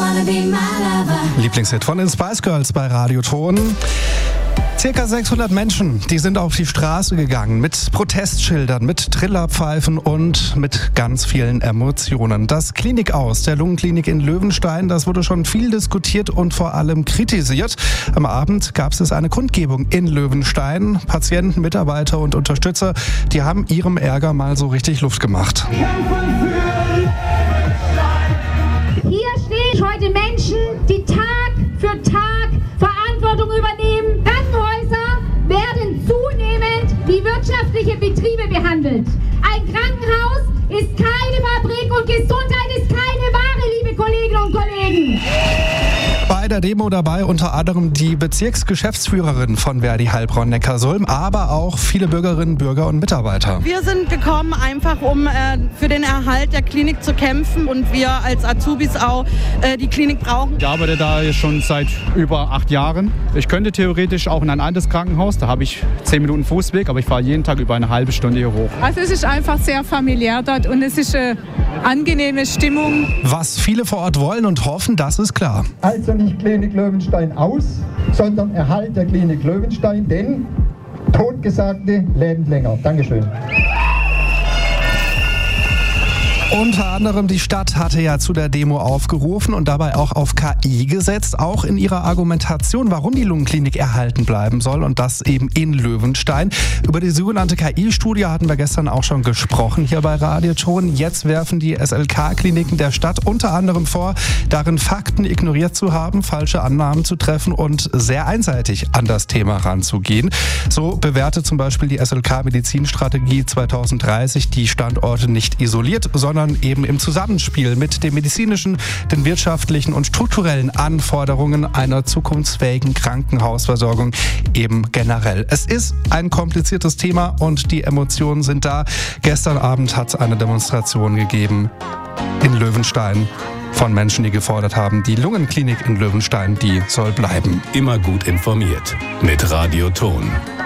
Lieblingshit von den Spice Girls bei Radio Ton. Circa 600 Menschen, die sind auf die Straße gegangen mit Protestschildern, mit Trillerpfeifen und mit ganz vielen Emotionen. Das Klinikaus der Lungenklinik in Löwenstein, das wurde schon viel diskutiert und vor allem kritisiert. Am Abend gab es eine Kundgebung in Löwenstein. Patienten, Mitarbeiter und Unterstützer, die haben ihrem Ärger mal so richtig Luft gemacht. Hier stehen heute Menschen, die Tag für Tag Verantwortung übernehmen. Krankenhäuser werden zunehmend wie wirtschaftliche Betriebe behandelt. Ein Krankenhaus ist keine Fabrik und Gesundheit ist keine Ware, liebe Kolleginnen und Kollegen. Bei der Demo dabei unter anderem die Bezirksgeschäftsführerin von Verdi Heilbronn-Neckarsulm, aber auch viele Bürgerinnen, Bürger und Mitarbeiter. Wir sind gekommen, einfach um für den Erhalt der Klinik zu kämpfen und wir als Azubis auch die Klinik brauchen. Ich arbeite da schon seit über 8 Jahren. Ich könnte theoretisch auch in ein anderes Krankenhaus, da habe ich 10 Minuten Fußweg, aber ich fahre jeden Tag über eine halbe Stunde hier hoch. Also es ist einfach sehr familiär dort und es ist eine angenehme Stimmung. Was viele vor Ort wollen und hoffen, das ist klar. Also nicht Klinik Löwenstein aus, sondern Erhalt der Klinik Löwenstein, denn Totgesagte leben länger. Dankeschön. Unter anderem die Stadt hatte ja zu der Demo aufgerufen und dabei auch auf KI gesetzt, auch in ihrer Argumentation, warum die Lungenklinik erhalten bleiben soll und das eben in Löwenstein. Über die sogenannte KI-Studie hatten wir gestern auch schon gesprochen hier bei Radio Ton. Jetzt werfen die SLK-Kliniken der Stadt unter anderem vor, darin Fakten ignoriert zu haben, falsche Annahmen zu treffen und sehr einseitig an das Thema ranzugehen. So bewertet zum Beispiel die SLK-Medizinstrategie 2030 die Standorte nicht isoliert, sondern eben im Zusammenspiel mit den medizinischen, den wirtschaftlichen und strukturellen Anforderungen einer zukunftsfähigen Krankenhausversorgung eben generell. Es ist ein kompliziertes Thema und die Emotionen sind da. Gestern Abend hat es eine Demonstration gegeben in Löwenstein von Menschen, die gefordert haben, die Lungenklinik in Löwenstein, die soll bleiben. Immer gut informiert mit Radio Ton.